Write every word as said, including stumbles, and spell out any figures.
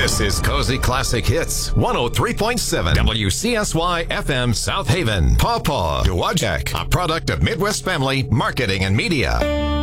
This is Cozy Classic Hits, one oh three point seven W C S Y F M South Haven. Paw Paw, Dowagiac, a product of Midwest Family Marketing and Media.